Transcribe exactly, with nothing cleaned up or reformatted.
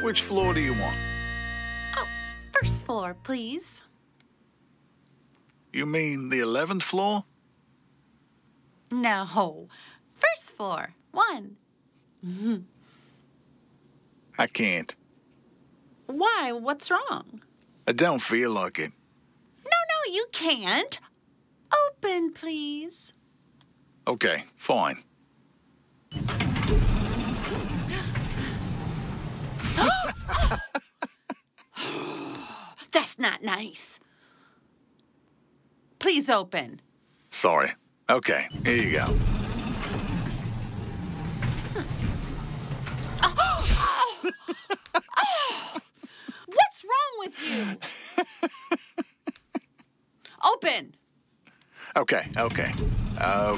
Which floor do you want? Oh, first floor, please. You mean the eleventh floor? No, first floor, one. Mm-hmm. I can't. Why? What's wrong? I don't feel like it. No, no, you can't. Open, please. Okay, fine. That's not nice. Please open. Sorry. Okay, here you go. Oh, oh, oh. What's wrong with you? Open. Okay, okay.